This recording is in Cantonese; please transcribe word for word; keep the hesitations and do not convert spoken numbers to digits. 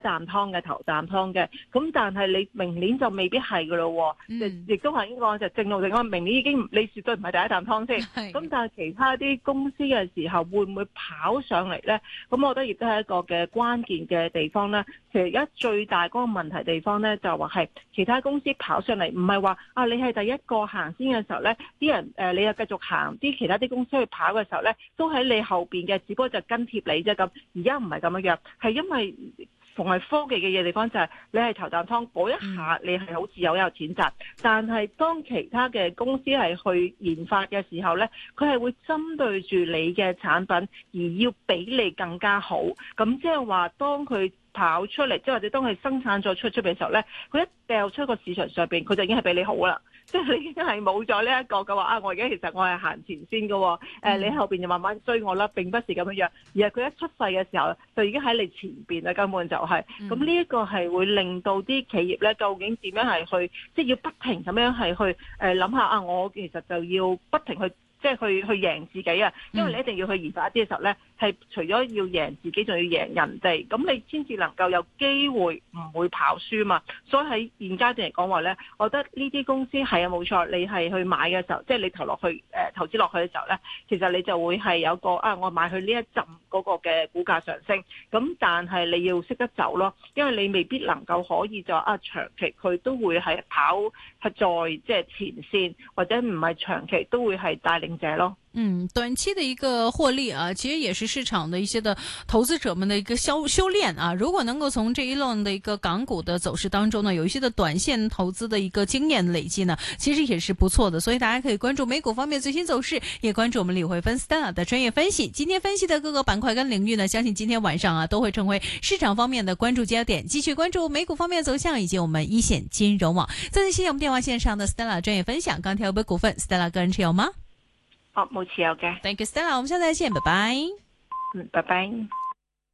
啖湯嘅頭啖湯嘅，咁但係你明年就未必係噶咯，亦、嗯、亦都係應該就正路正安，明年已經你絕對唔係第一啖湯先，咁但係其他啲公司嘅時候會唔會跑上嚟咧？咁我覺得亦都係一個嘅關鍵嘅地方咧。其實而家最大嗰個問題地方咧，就話係其他公司跑上嚟，唔係話啊你係第一個行先嘅時候咧，啲人誒、呃、你又繼續行，啲其他啲公司去跑嘅時候咧，都喺你後邊嘅，只不過就跟貼你啫咁。而家唔係咁樣樣，係因為逢係科技嘅嘢地方就係你係頭啖湯嗰一下，你係好似有有錢賺，但係當其他嘅公司係去研發嘅時候咧，佢係會針對住你嘅產品而要比你更加好。咁即係話當佢跑出嚟，即係或者當佢生產咗出出嘅時候咧，佢一掉出個市場上邊，佢就已經係比你好啦。即係你已經係冇咗呢一個嘅話啊！我而家其實我係行前先嘅，誒、呃、你後邊就慢慢追我啦，並不是咁樣樣，而係佢一出世嘅時候就已經喺你前邊啦，根本就係、是。咁呢一個係會令到啲企業咧，究竟點樣係去，即係要不停咁樣係去誒諗、呃、下啊！我其實就要不停去。即係去去贏自己啊！因為你一定要去研發一啲嘅時候咧，係除咗要贏自己，仲要贏人哋，咁你先至能夠有機會唔會跑輸嘛。所以喺現階段嚟講話咧，我覺得呢啲公司係啊冇錯，你係去買嘅時候，即係你投落去誒、呃、投資落去嘅時候咧，其實你就會係有個啊，我買去呢一陣嗰個嘅股價上升。咁但係你要識得走咯，因為你未必能夠可以就啊長期佢都會係跑係在即係前線，或者唔係長期都會係帶領者咯。 嗯，短期的一個獲利啊，其實也是市場的一些的投資者們的一個修修煉啊。如果能夠從這一輪的一個港股的走勢當中呢，有一些的短線投資的一個經驗累積呢，其實也是不錯的。所以大家可以關注美股方面最新走勢，也關注我們李慧芬 Stella 的專業分析。今天分析的各個板塊跟領域呢，相信今天晚上啊都會成為市場方面的關注焦點。繼續關注美股方面走向以及我們一線金融網。再次謝謝我們電話線上的 Stella 專業分享。鋼鐵有杯股份 Stella 個人持有嗎？ 哦，冇持有嘅。 Thank you Stella，我們下次再見，拜拜。 嗯，拜拜。